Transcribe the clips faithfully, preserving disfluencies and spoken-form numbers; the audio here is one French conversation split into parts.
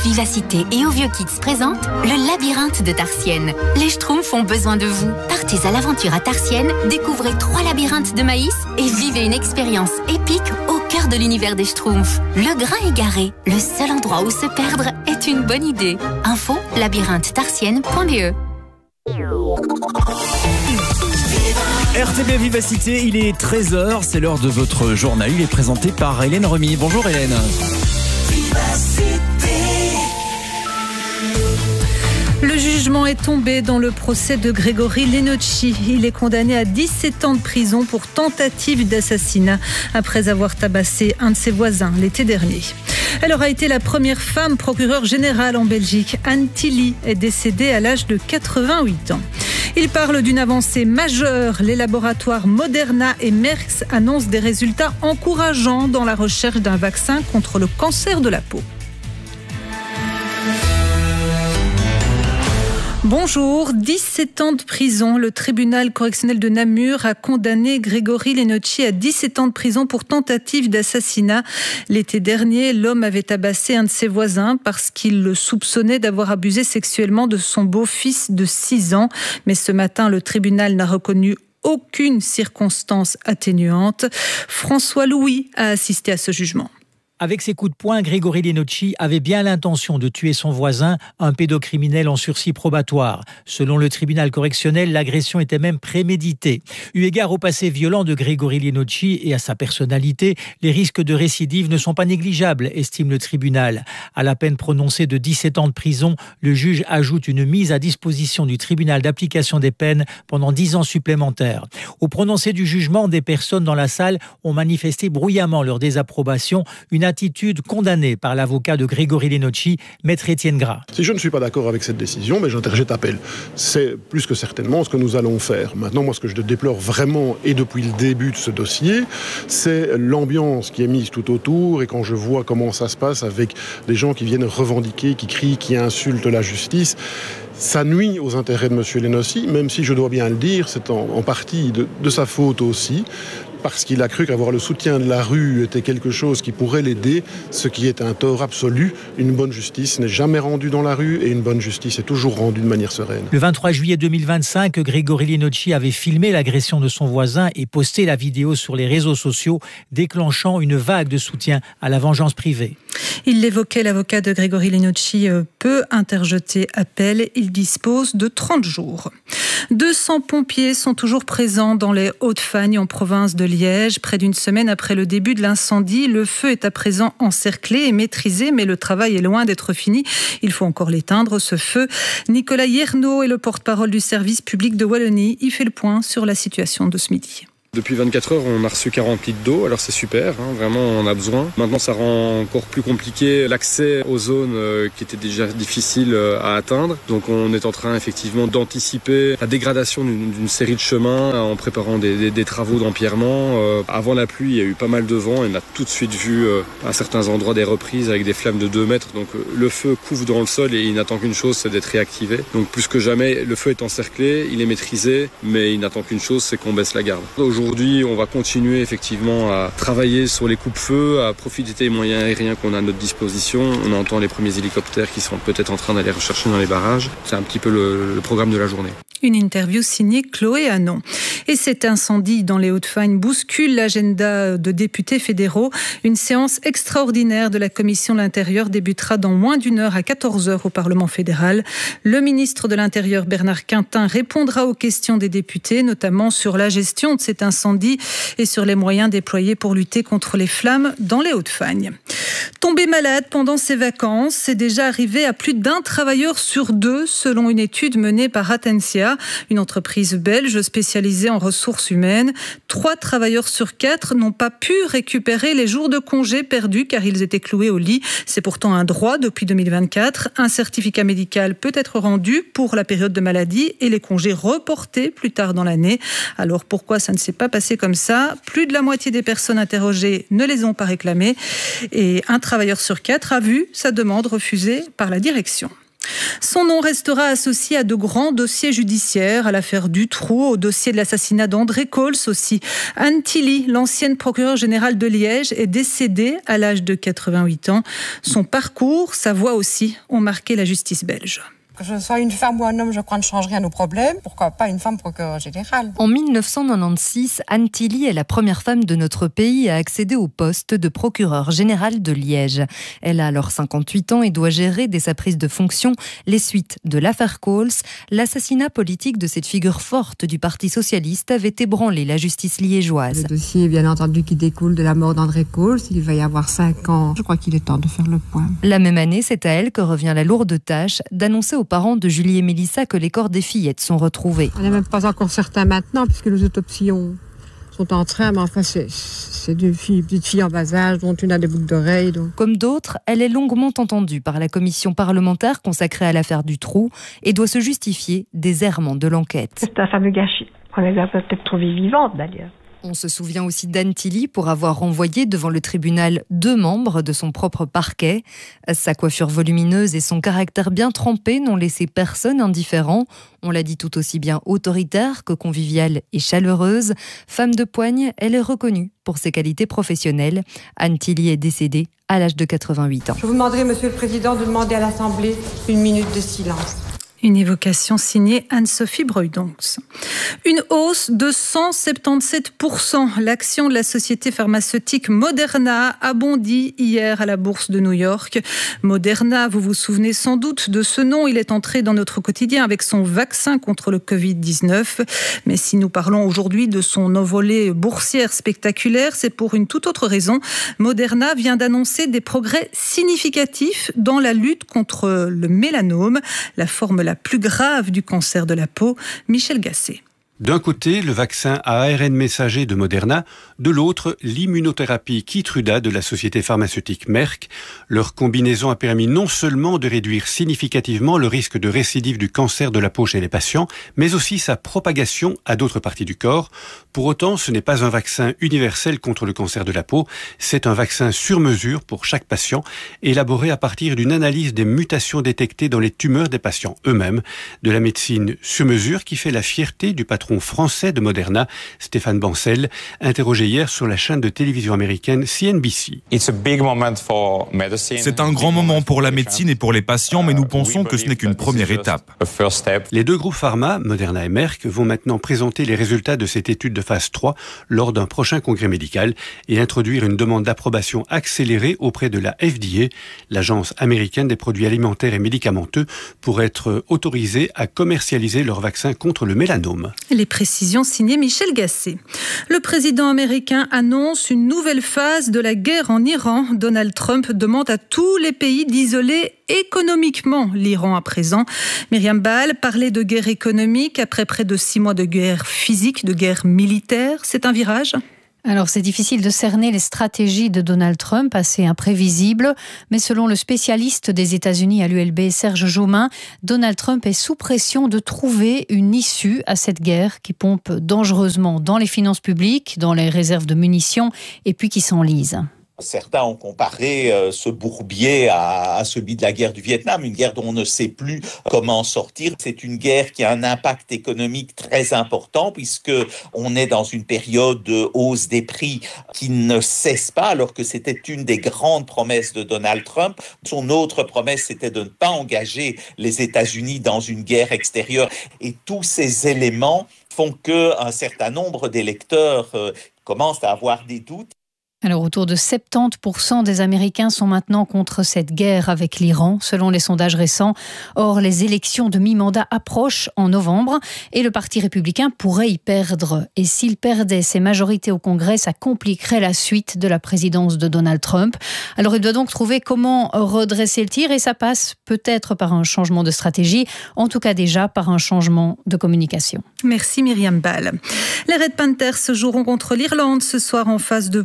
Vivacité et Ovio Kids présente le labyrinthe de Tarsienne. Les Schtroumpfs ont besoin de vous. Partez à l'aventure à Tarsienne, découvrez trois labyrinthes de maïs et vivez une expérience épique au cœur de l'univers des Schtroumpfs. Le grain égaré, le seul endroit où se perdre est une bonne idée. Info labyrinthe tarsienne point b e. R T B Vivacité, il est treize heures, c'est l'heure de votre journal. Il est présenté par Hélène Remy. Bonjour Hélène. Le jugement est tombé dans le procès de Grégory Lenocci. Il est condamné à dix-sept ans de prison pour tentative d'assassinat après avoir tabassé un de ses voisins l'été dernier. Elle aura été la première femme procureure générale en Belgique. Anne Tilly est décédée à l'âge de quatre-vingt-huit ans. Il parle d'une avancée majeure. Les laboratoires Moderna et Merck annoncent des résultats encourageants dans la recherche d'un vaccin contre le cancer de la peau. Bonjour, dix-sept ans de prison. Le tribunal correctionnel de Namur a condamné Grégory Lenocci à dix-sept ans de prison pour tentative d'assassinat. L'été dernier, l'homme avait tabassé un de ses voisins parce qu'il le soupçonnait d'avoir abusé sexuellement de son beau-fils de six ans. Mais ce matin, le tribunal n'a reconnu aucune circonstance atténuante. François Louis a assisté à ce jugement. Avec ses coups de poing, Grégory Lenocci avait bien l'intention de tuer son voisin, un pédocriminel en sursis probatoire. Selon le tribunal correctionnel, l'agression était même préméditée. Eu égard au passé violent de Grégory Lenocci et à sa personnalité, les risques de récidive ne sont pas négligeables, estime le tribunal. À la peine prononcée de dix-sept ans de prison, le juge ajoute une mise à disposition du tribunal d'application des peines pendant dix ans supplémentaires. Au prononcé du jugement, des personnes dans la salle ont manifesté bruyamment leur désapprobation, une attitude condamnée par l'avocat de Grégory Lenocci, maître Étienne Gras. Si je ne suis pas d'accord avec cette décision, mais j'interjette appel. C'est plus que certainement ce que nous allons faire. Maintenant, moi, ce que je déplore vraiment, et depuis le début de ce dossier, c'est l'ambiance qui est mise tout autour, et quand je vois comment ça se passe avec des gens qui viennent revendiquer, qui crient, qui insultent la justice, ça nuit aux intérêts de M. Lenocci, même si je dois bien le dire, c'est en, en partie de, de sa faute aussi, parce qu'il a cru qu'avoir le soutien de la rue était quelque chose qui pourrait l'aider, ce qui est un tort absolu. Une bonne justice n'est jamais rendue dans la rue et une bonne justice est toujours rendue de manière sereine. Le vingt-trois juillet deux mille vingt-cinq, Grégory Lenocci avait filmé l'agression de son voisin et posté la vidéo sur les réseaux sociaux, déclenchant une vague de soutien à la vengeance privée. Il l'évoquait, l'avocat de Grégory Lenocci peut interjeter appel. Il dispose de trente jours. deux cents pompiers sont toujours présents dans les Hauts-de-Fagne en province de Liège. Près d'une semaine après le début de l'incendie, le feu est à présent encerclé et maîtrisé, mais le travail est loin d'être fini. Il faut encore l'éteindre, ce feu. Nicolas Yernaud est le porte-parole du service public de Wallonie. Il fait le point sur la situation de ce midi. Depuis vingt-quatre heures, on a reçu quarante litres d'eau, alors c'est super, hein, vraiment on en a besoin. Maintenant ça rend encore plus compliqué l'accès aux zones euh, qui étaient déjà difficiles euh, à atteindre. Donc on est en train effectivement d'anticiper la dégradation d'une, d'une série de chemins euh, en préparant des, des, des travaux d'empierrement. Euh, avant la pluie, il y a eu pas mal de vent et on a tout de suite vu euh, à certains endroits des reprises avec des flammes de deux mètres. Donc euh, le feu couvre dans le sol et il n'attend qu'une chose, c'est d'être réactivé. Donc plus que jamais, le feu est encerclé, il est maîtrisé, mais il n'attend qu'une chose, c'est qu'on baisse la garde. Aujourd'hui, Aujourd'hui, on va continuer effectivement à travailler sur les coupe-feux, à profiter des moyens aériens qu'on a à notre disposition. On entend les premiers hélicoptères qui sont peut-être en train d'aller rechercher dans les barrages. C'est un petit peu le, le programme de la journée. Une interview signée Chloé Hanon. Et cet incendie dans les Hauts-de-Fagne bouscule l'agenda de députés fédéraux. Une séance extraordinaire de la Commission de l'Intérieur débutera dans moins d'une heure à quatorze heures au Parlement fédéral. Le ministre de l'Intérieur, Bernard Quintin, répondra aux questions des députés, notamment sur la gestion de cet incendie et sur les moyens déployés pour lutter contre les flammes dans les Hauts-de-Fagne. Tombé malade pendant ses vacances, c'est déjà arrivé à plus d'un travailleur sur deux, selon une étude menée par Atensia, une entreprise belge spécialisée en ressources humaines. Trois travailleurs sur quatre n'ont pas pu récupérer les jours de congé perdus car ils étaient cloués au lit. C'est pourtant un droit depuis deux mille vingt-quatre. Un certificat médical peut être rendu pour la période de maladie et les congés reportés plus tard dans l'année. Alors pourquoi ça ne s'est pas passé comme ça ? Plus de la moitié des personnes interrogées ne les ont pas réclamés et un travailleur sur quatre a vu sa demande refusée par la direction. Son nom restera associé à de grands dossiers judiciaires, à l'affaire Dutroux, au dossier de l'assassinat d'André Cols aussi. Anne Tilly, l'ancienne procureure générale de Liège, est décédée à l'âge de quatre-vingt-huit ans. Son parcours, sa voix aussi, ont marqué la justice belge. Que je sois une femme ou un homme, je crois, ne change rien aux problèmes. Pourquoi pas une femme procureure générale ? En mille neuf cent quatre-vingt-seize, Anne Tilly est la première femme de notre pays à accéder au poste de procureure générale de Liège. Elle a alors cinquante-huit ans et doit gérer dès sa prise de fonction les suites de l'affaire Cols. L'assassinat politique de cette figure forte du Parti socialiste avait ébranlé la justice liégeoise. Le dossier, bien entendu, qui découle de la mort d'André Cols, il va y avoir cinq ans. Je crois qu'il est temps de faire le point. La même année, c'est à elle que revient la lourde tâche d'annoncer aux parents de Julie et Mélissa que les corps des fillettes sont retrouvés. On n'est même pas encore certain maintenant, puisque les autopsies ont, sont en train, mais enfin, c'est, c'est deux filles, petites filles en bas âge, dont une a des boucles d'oreilles. Donc. Comme d'autres, elle est longuement entendue par la commission parlementaire consacrée à l'affaire Dutroux et doit se justifier des errements de l'enquête. C'est un fameux gâchis. On les a peut-être trouvées vivantes, d'ailleurs. On se souvient aussi d'Anne Tilly pour avoir renvoyé devant le tribunal deux membres de son propre parquet. Sa coiffure volumineuse et son caractère bien trempé n'ont laissé personne indifférent. On l'a dit tout aussi bien autoritaire que conviviale et chaleureuse. Femme de poigne, elle est reconnue pour ses qualités professionnelles. Anne Tilly est décédée à l'âge de quatre-vingt-huit ans. Je vous demanderai, Monsieur le Président, de demander à l'Assemblée une minute de silence. Une évocation signée Anne-Sophie Breudonx. Une hausse de cent soixante-dix-sept pour cent. L'action de la société pharmaceutique Moderna a bondi hier à la bourse de New York. Moderna, vous vous souvenez sans doute de ce nom. Il est entré dans notre quotidien avec son vaccin contre le covid dix-neuf. Mais si nous parlons aujourd'hui de son envolée boursière spectaculaire, c'est pour une toute autre raison. Moderna vient d'annoncer des progrès significatifs dans la lutte contre le mélanome, la forme la plus grave du cancer de la peau. Michel Gasset. D'un côté, le vaccin à A R N messager de Moderna, de l'autre, l'immunothérapie Keytruda de la société pharmaceutique Merck. Leur combinaison a permis non seulement de réduire significativement le risque de récidive du cancer de la peau chez les patients, mais aussi sa propagation à d'autres parties du corps. Pour autant, ce n'est pas un vaccin universel contre le cancer de la peau, c'est un vaccin sur mesure pour chaque patient, élaboré à partir d'une analyse des mutations détectées dans les tumeurs des patients eux-mêmes, de la médecine sur mesure qui fait la fierté du patron français de Moderna, Stéphane Bancel, interrogé hier sur la chaîne de télévision américaine C N B C. C'est un grand moment pour la médecine et pour les patients, mais nous pensons que ce n'est qu'une première étape. Les deux groupes pharma, Moderna et Merck, vont maintenant présenter les résultats de cette étude de phase trois lors d'un prochain congrès médical et introduire une demande d'approbation accélérée auprès de la F D A, l'agence américaine des produits alimentaires et médicamenteux, pour être autorisée à commercialiser leur vaccin contre le mélanome. Les précisions signées Michel Gasset. Le président américain annonce une nouvelle phase de la guerre en Iran. Donald Trump demande à tous les pays d'isoler économiquement l'Iran à présent. Myriam Baal parlait de guerre économique après près de six mois de guerre physique, de guerre militaire. C'est un virage ? Alors, c'est difficile de cerner les stratégies de Donald Trump, assez imprévisibles, mais selon le spécialiste des États-Unis à l'U L B, Serge Jaumin, Donald Trump est sous pression de trouver une issue à cette guerre qui pompe dangereusement dans les finances publiques, dans les réserves de munitions et puis qui s'enlise. Certains ont comparé euh, ce bourbier à, à celui de la guerre du Vietnam, une guerre dont on ne sait plus comment sortir. C'est une guerre qui a un impact économique très important puisque on est dans une période de hausse des prix qui ne cesse pas, alors que c'était une des grandes promesses de Donald Trump. Son autre promesse, c'était de ne pas engager les États-Unis dans une guerre extérieure. Et tous ces éléments font qu'un certain nombre d'électeurs euh, commencent à avoir des doutes. Alors, autour de soixante-dix pour cent des Américains sont maintenant contre cette guerre avec l'Iran, selon les sondages récents. Or, les élections de mi-mandat approchent en novembre et le Parti républicain pourrait y perdre. Et s'il perdait ses majorités au Congrès, ça compliquerait la suite de la présidence de Donald Trump. Alors, il doit donc trouver comment redresser le tir et ça passe peut-être par un changement de stratégie, en tout cas déjà par un changement de communication. Merci Myriam Baal. Les Red Panthers se joueront contre l'Irlande ce soir en phase de poule.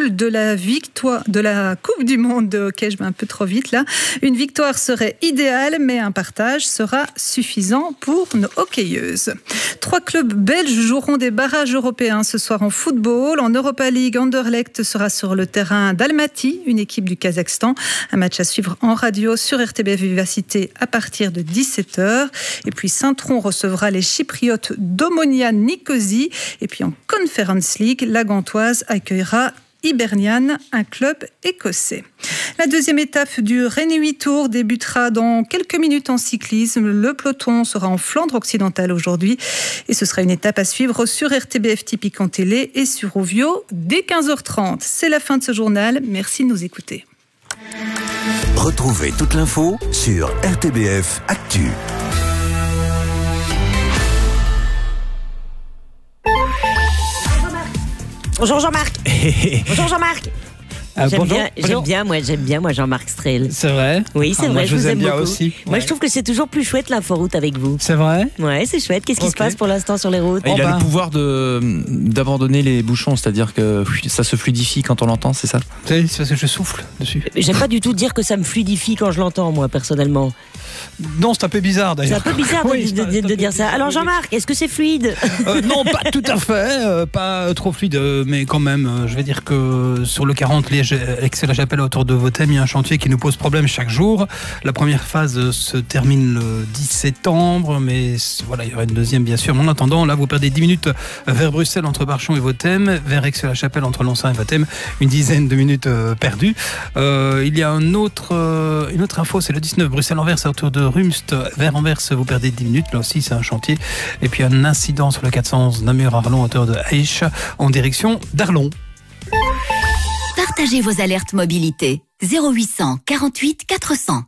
poule de la victoire de la Coupe du Monde de hockey. Je vais un peu trop vite là. Une victoire serait idéale, mais un partage sera suffisant pour nos hockeyeuses. Trois clubs belges joueront des barrages européens ce soir en football. En Europa League, Anderlecht sera sur le terrain d'Almaty, une équipe du Kazakhstan. Un match à suivre en radio sur R T B F Vivacité à partir de dix-sept heures. Et puis Saint-Tron recevra les Chypriotes d'Omonia Nicosie. Et puis en Conference League, la Gantoise accueillera Hibernian, un club écossais. La deuxième étape du Rénuit Tour débutera dans quelques minutes en cyclisme. Le peloton sera en Flandre occidentale aujourd'hui et ce sera une étape à suivre sur R T B F Typique en télé et sur Ovio dès quinze heures trente. C'est la fin de ce journal. Merci de nous écouter. Retrouvez toute l'info sur R T B F Actu. Bonjour Jean-Marc. Bonjour Jean-Marc. Ah, j'aime, bonjour. bien, j'aime bien, moi, j'aime bien, moi, Jean-Marc Strel. C'est vrai? Oui, c'est ah, vrai, moi, je vous aime bien beaucoup. Aussi. Moi, Ouais. je trouve que c'est toujours plus chouette l'inforoute avec vous. C'est vrai? Ouais, c'est chouette. Qu'est-ce qui Ok. se passe pour l'instant sur les routes? Oh, Il a bah. le pouvoir de, d'abandonner les bouchons, c'est-à-dire que ça se fluidifie quand on l'entend, c'est ça? C'est parce que je souffle dessus. J'aime pas du tout dire que ça me fluidifie quand je l'entends, moi, personnellement. Non, c'est un peu bizarre C'est d'ailleurs. un peu bizarre de, Oui, de- de- de dire ça. Alors Jean-Marc, est-ce que c'est fluide? Euh, non, pas tout à fait, euh, pas trop fluide, euh, mais quand même, euh, je vais dire que sur le quarante Liège-Aix-la-Chapelle autour de Vauthem, il y a un chantier qui nous pose problème chaque jour. La première phase euh, se termine le dix septembre, mais c- voilà, il y aura une deuxième bien sûr. Mais en attendant, là, vous perdez dix minutes vers Bruxelles entre Barchon et Vauthem, vers Aix-la-Chapelle entre Lonsin et Vauthem, une dizaine de minutes euh, perdues. Euh, il y a un autre, euh, une autre info, c'est le dix-neuf Bruxelles-Anvers autour de Rumst vers Anvers, vous perdez dix minutes, là aussi c'est un chantier. Et puis un incident sur le quatre cent onze Namur-Arlon hauteur de Aïch en direction d'Arlon. Partagez vos alertes mobilité. zéro huit cent quarante-huit quatre cents.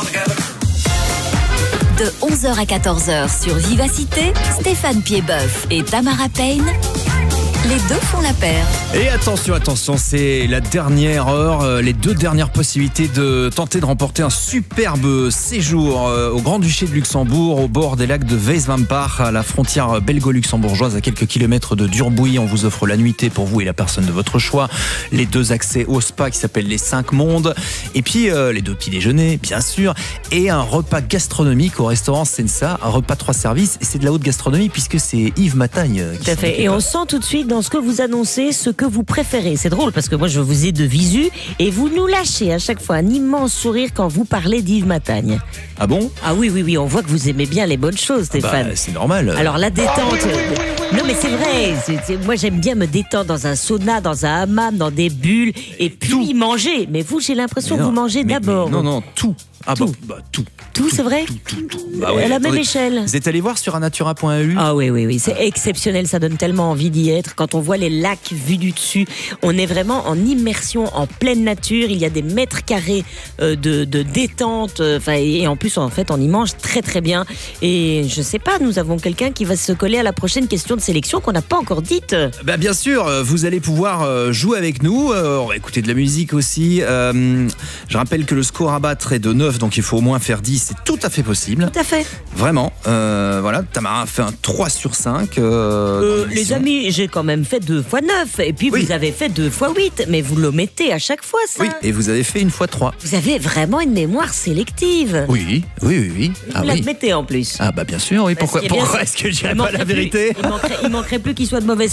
De onze heures à quatorze heures sur Vivacité, Stéphane Piedboeuf et Tamara Payne, les deux font la paire. Et attention, attention, c'est la dernière heure, euh, les deux dernières possibilités de tenter de remporter un superbe séjour euh, au Grand-Duché de Luxembourg, au bord des lacs de Weiswampach, à la frontière belgo-luxembourgeoise, à quelques kilomètres de Durbouy. On vous offre la nuitée pour vous et la personne de votre choix, les deux accès au spa qui s'appelle les cinq mondes, et puis euh, les deux petits déjeuners, bien sûr, et un repas gastronomique au restaurant Sensa, un repas trois services, et c'est de la haute gastronomie puisque c'est Yves Matagne qui Tout à s'en fait. occupe. Et on sent tout de suite dans ce que vous annoncez ce que vous préférez. C'est drôle parce que moi je vous ai de visu et vous nous lâchez à chaque fois un immense sourire quand vous parlez d'Yves Matagne. Ah bon? Ah oui, oui, oui, on voit que vous aimez bien les bonnes choses, Stéphane. Bah, c'est normal. Alors la détente. Non mais c'est vrai. C'est, c'est- moi j'aime bien me détendre dans un sauna, dans un hammam, dans des bulles et puis manger. Mais vous, j'ai l'impression Mais que vous non, mangez mais- d'abord. mais Non, non, tout. Ah Tout. bah, bah, tout. Tout, c'est vrai? Bah ouais, À la même attendez. échelle. Vous êtes allé voir sur anatura point e u? Ah oui, oui, oui, c'est exceptionnel, ça donne tellement envie d'y être. Quand on voit les lacs vus du dessus, on est vraiment en immersion, en pleine nature. Il y a des mètres carrés euh, de, de détente, euh, enfin, et, et en plus, en fait, on y mange très très bien. Et je sais pas, nous avons quelqu'un qui va se coller à la prochaine question de sélection qu'on n'a pas encore dite. Bah bien sûr, euh, vous allez pouvoir euh, jouer avec nous. Euh, on va écouter de la musique aussi. Euh, je rappelle que le score à battre est de neuf, donc il faut au moins faire dix. C'est tout à fait possible. Tout à fait. Vraiment. Euh, voilà, Tamara a fait un trois sur cinq. euh, Euh, dans les l'émission. amis, j'ai quand même fait deux fois neuf. Et puis Oui. vous avez fait deux fois huit. Mais vous le mettez à chaque fois, ça. Oui, et vous avez fait une fois trois. Vous avez vraiment une mémoire sélective. Oui, oui, oui, oui. Vous Ah oui. l'admettez en plus. Ah bah bien sûr, oui. Parce Pourquoi, qu'il y a bien- pourquoi est-ce que je dirais Il pas manquerait la plus- vérité? il manquerait, il manquerait plus qu'il soit de mauvaise